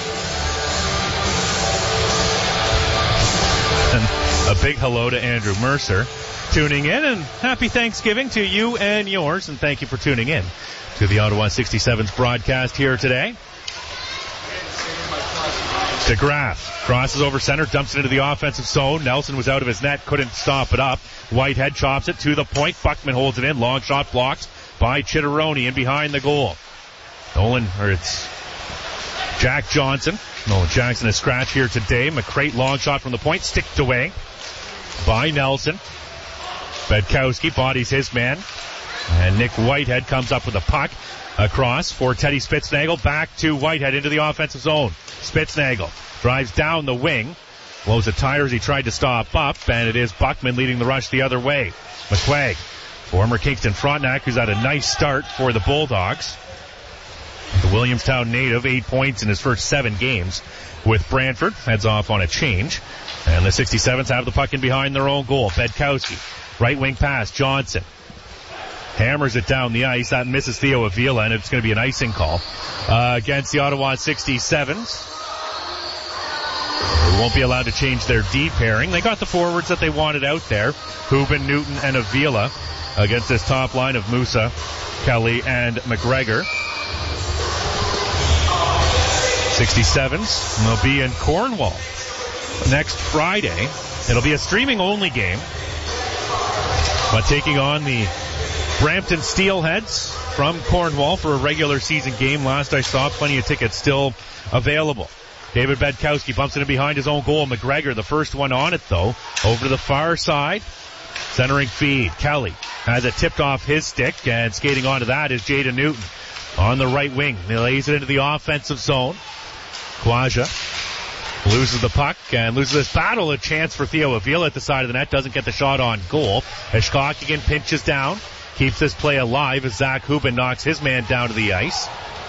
And a big hello to Andrew Mercer tuning in, and happy Thanksgiving to you and yours, and thank you for tuning in to the Ottawa 67's broadcast here today. DeGraff crosses over center, dumps it into the offensive zone. Nelson was out of his net, couldn't stop it up. Whitehead chops it to the point. Buckman holds it in. Long shot blocked by Chitteroni in behind the goal. It's Jack Johnson. Nolan Jackson is scratched here today. McCrate long shot from the point, sticked away by Nelson. Bedkowski bodies his man. And Nick Whitehead comes up with a puck across for Teddy Spitznagel. Back to Whitehead into the offensive zone. Spitznagel drives down the wing. Blows the tires. He tried to stop up, and it is Buckman leading the rush the other way. McQuaig, former Kingston Frontenac, who's had a nice start for the Bulldogs. The Williamstown native, 8 points in his first 7 games with Brantford. Heads off on a change. And the 67s have the puck in behind their own goal. Bedkowski, right wing pass. Johnson hammers it down the ice. That misses Theo Avila, and it's going to be an icing call against the Ottawa 67s. They won't be allowed to change their D pairing. They got the forwards that they wanted out there. Hubin, Newton, and Avila against this top line of Musa, Kelly, and McGregor. 67s will be in Cornwall next Friday. It'll be a streaming-only game, but taking on the Brampton Steelheads from Cornwall for a regular season game. Last I saw, plenty of tickets still available. David Bedkowski bumps it in behind his own goal. McGregor, the first one on it, though. Over to the far side. Centering feed. Kelly has it tipped off his stick, and skating onto that is Jaden Newton on the right wing. He lays it into the offensive zone. Kwaja loses the puck and loses this battle. A chance for Theo Avila at the side of the net. Doesn't get the shot on goal. Ishkok again pinches down. Keeps this play alive as Zach Hubin knocks his man down to the ice.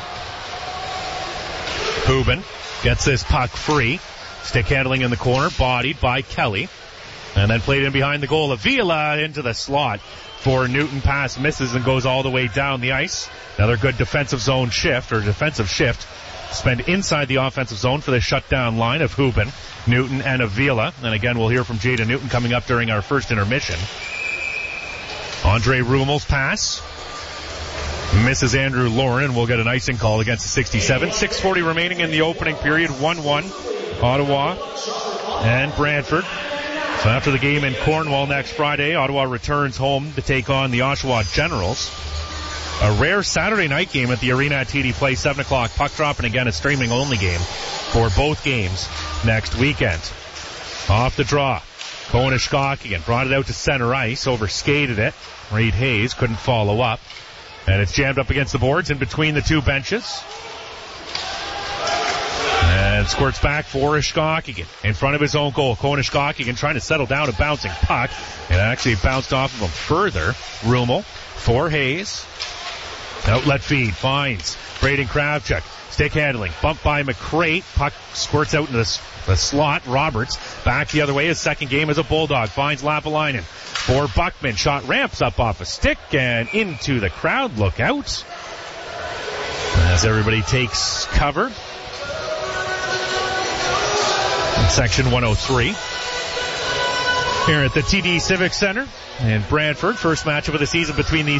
Hubin gets this puck free. Stick handling in the corner. Bodied by Kelly. And then played in behind the goal. Avila into the slot for Newton. Pass misses and goes all the way down the ice. Another good defensive zone shift, or defensive shift. Spend inside the offensive zone for the shutdown line of Hubin, Newton, and Avila. And again, we'll hear from Jaden Newton coming up during our first intermission. Andre Rummel's pass misses Andrew Lauren, and we'll get an icing call against the 67. 6:40 remaining in the opening period. 1-1 Ottawa and Brantford. So after the game in Cornwall next Friday, Ottawa returns home to take on the Oshawa Generals. A rare Saturday night game at the Arena at TD Place, 7 o'clock puck drop, and again a streaming only game for both games next weekend. Off the draw. Cohen Ishkok again brought it out to center ice, overskated it. Reed Hayes couldn't follow up. And it's jammed up against the boards in between the two benches. And squirts back for Ishkok in front of his own goal. Konishkok trying to settle down a bouncing puck. And actually bounced off of him further. Rummel for Hayes. Outlet feed finds Braden Kravchuk. Stick handling. Bumped by McCray. Puck squirts out into the slot. Roberts back the other way. His second game as a Bulldog. Finds Lapalainen for Buckman. Shot ramps up off a stick and into the crowd. Look out. As everybody takes cover. In section 103. Here at the TD Civic Center in Brantford. First matchup of the season between these